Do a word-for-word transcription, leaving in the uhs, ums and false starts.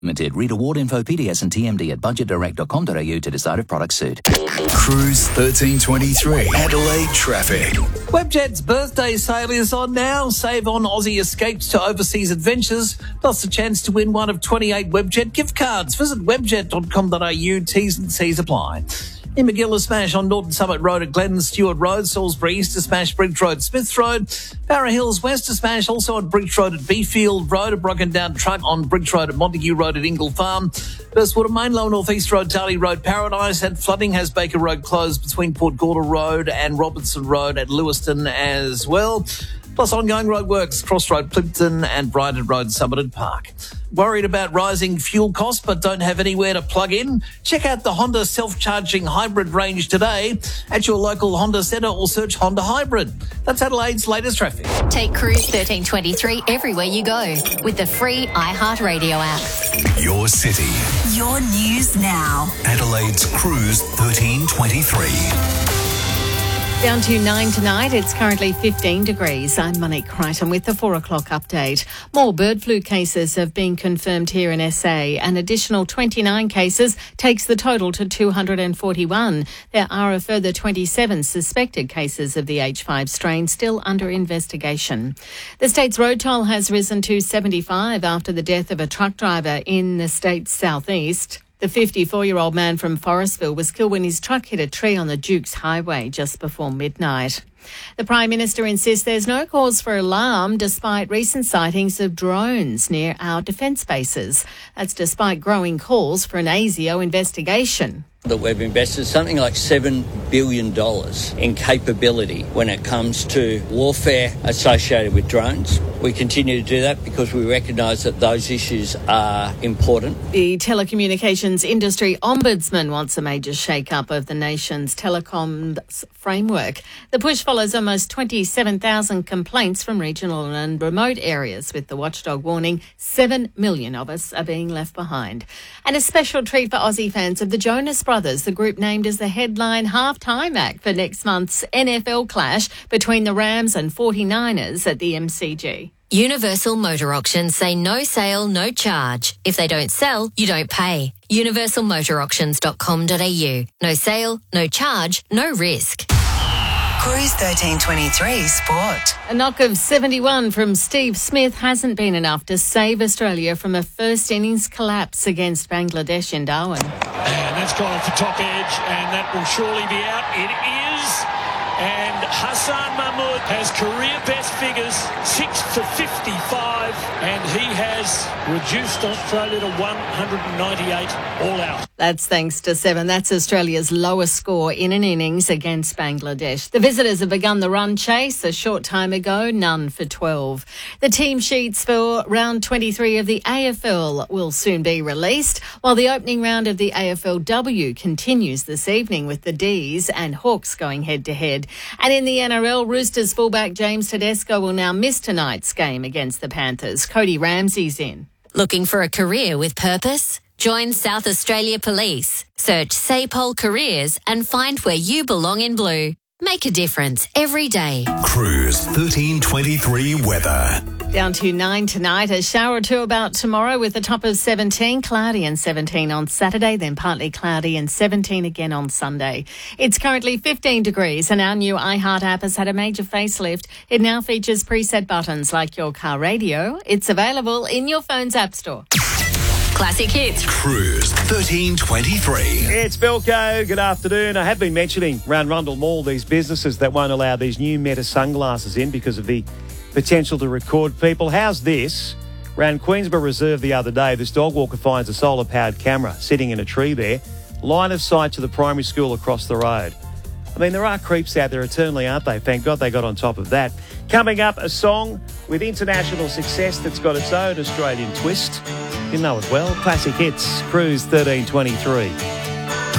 Limited. Read award info, P D S and T M D at budget direct dot com dot a u to decide if products suit. Cruise thirteen twenty-three. Adelaide traffic. Webjet's birthday sale is on now. Save on Aussie escapes to overseas adventures, plus a chance to win one of twenty-eight Webjet gift cards. Visit webjet dot com dot a u. T's and C's apply. In Magilla, smash on Norton Summit Road at Glen Stewart Road, Salisbury East to smash Bridge Road, Smith Road, Barra Hills West to smash also on Bridge Road at Beefield Road, a broken down truck on Bridge Road at Montague Road at Ingle Farm, Burstwater Main Low North East Road, Darley Road, Paradise, and flooding has Baker Road closed between Port Gorda Road and Robertson Road at Lewiston as well. Plus ongoing roadworks, Crossroad, Plimpton and Brighton Road, Summerton Park. Worried about rising fuel costs but don't have anywhere to plug in? Check out the Honda self-charging hybrid range today at your local Honda centre or search Honda Hybrid. That's Adelaide's latest traffic. Take Cruise thirteen twenty-three everywhere you go with the free iHeartRadio app. Your city. Your news now. Adelaide's Cruise thirteen twenty-three. Down to nine tonight. It's currently fifteen degrees. I'm Monique Crichton with the four o'clock update. More bird flu cases have been confirmed here in S A. An additional twenty-nine cases takes the total to two hundred forty-one. There are a further twenty-seven suspected cases of the H five strain still under investigation. The state's road toll has risen to seventy-five after the death of a truck driver in the state's southeast. The fifty-four-year-old man from Forestville was killed when his truck hit a tree on the Dukes Highway just before midnight. The Prime Minister insists there's no cause for alarm despite recent sightings of drones near our defence bases. That's despite growing calls for an ASIO investigation. That we've invested something like seven billion dollars in capability when it comes to warfare associated with drones. We continue to do that because we recognise that those issues are important. The telecommunications industry ombudsman wants a major shake-up of the nation's telecoms framework. The push follows almost twenty-seven thousand complaints from regional and remote areas, with the watchdog warning seven million of us are being left behind. And a special treat for Aussie fans of the Jonas Brothers, the group named as the headline halftime act for next month's N F L clash between the Rams and forty-niners at the M C G. Universal Motor Auctions say no sale, no charge. If they don't sell, you don't pay. universal motor auctions dot com dot a u. No sale, no charge, no risk. Cruise thirteen twenty-three Sport. A knock of seventy-one from Steve Smith hasn't been enough to save Australia from a first innings collapse against Bangladesh in Darwin. And that's gone off the top edge, and that will surely be out. It is. And Hassan Mahmood has career best figures, six for fifty-five, and he has reduced Australia to one hundred ninety-eight all out. That's thanks to seven. That's Australia's lowest score in an innings against Bangladesh. The visitors have begun the run chase a short time ago, none for twelve. The team sheets for round twenty-three of the A F L will soon be released, while the opening round of the A F L W continues this evening with the D's and Hawks going head-to-head. And in the N R L, Roosters fullback James Tedesco will now miss tonight's game against the Panthers. Cody Ramsey's in. Looking for a career with purpose? Join South Australia Police. Search SAPOL Careers and find where you belong in blue. Make a difference every day. Cruise thirteen twenty-three weather. Down to nine tonight, a shower or two about tomorrow with a top of seventeen, cloudy and seventeen on Saturday, then partly cloudy and seventeen again on Sunday. It's currently fifteen degrees and our new iHeart app has had a major facelift. It now features preset buttons like your car radio. It's available in your phone's app store. Classic hits. Cruise thirteen twenty-three. It's Belco. Good afternoon. I have been mentioning around Rundle Mall these businesses that won't allow these new Meta sunglasses in because of the potential to record people. How's this? Around Queensborough Reserve the other day, this dog walker finds a solar-powered camera sitting in a tree there. Line of sight to the primary school across the road. I mean, there are creeps out there eternally, aren't they? Thank God they got on top of that. Coming up, a song with international success that's got its own Australian twist. You know it well. Classic hits. Cruise thirteen twenty-three.